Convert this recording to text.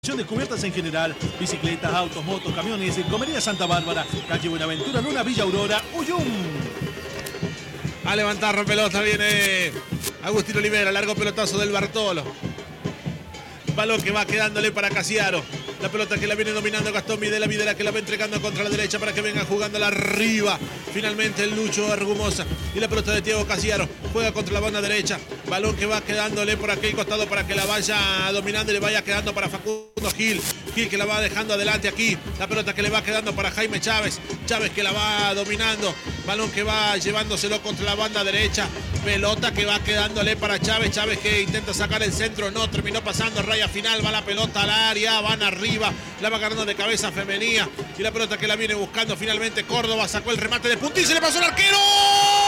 De cubiertas en general, bicicletas, autos, motos, camiones, Comería Santa Bárbara, calle Buenaventura, Luna, Villa Aurora, Uyum. A levantar pelota viene Agustín Olivera, largo pelotazo del Bartolo. Balón que va quedándole para Casiaro. La pelota que la viene dominando Gastón Videla que la va entregando contra la derecha para que venga jugándola arriba. Finalmente el Lucho Argumosa. Y la pelota de Thiago Casiaro. Juega contra la banda derecha. Balón que va quedándole por aquel costado para que la vaya dominando y le vaya quedando para Facundo Gil. Gil que la va dejando adelante aquí. La pelota que le va quedando para Jaime Chávez. Chávez que la va dominando. Balón que va llevándoselo contra la banda derecha. Pelota que va quedándole para Chávez. Chávez que intenta sacar el centro. No, terminó pasando raya final. Va la pelota al área. Van arriba. La va ganando de cabeza Femenía. Y la pelota que la viene buscando finalmente Córdoba. Sacó el remate de punta y se le pasó el arquero.